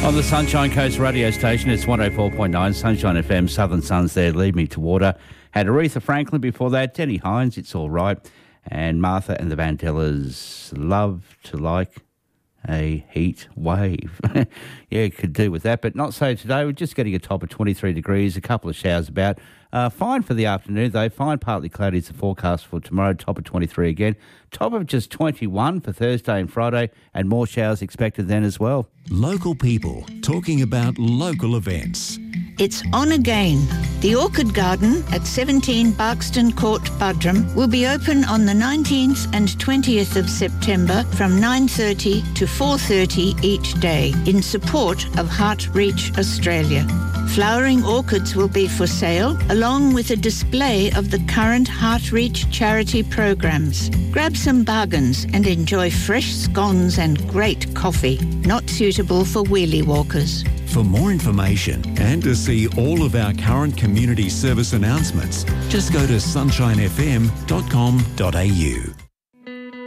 On the Sunshine Coast radio station, it's 104.9 Sunshine FM, Southern Suns there, Lead Me to Water. Had Aretha Franklin before that, Denny Hines, It's All Right, and Martha and the Vandellas, Love to Like a Heat Wave. Yeah, could do with that, but not so today. We're just getting a top of 23 degrees, a couple of showers about. Fine for the afternoon, though. Fine, partly cloudy is the forecast for tomorrow. Top of 23 again. Top of just 21 for Thursday and Friday, and more showers expected then as well. Local people talking about local events. It's on again. The Orchid Garden at 17 Barkston Court, Buderim, will be open on the 19th and 20th of September from 9:30 to 4:30 each day in support of Heart Reach Australia. Flowering orchids will be for sale, along with a display of the current Heart Reach charity programs. Grab some bargains and enjoy fresh scones and great coffee. Not suitable for wheelie walkers. For more information and to see all of our current community service announcements, just go to sunshinefm.com.au.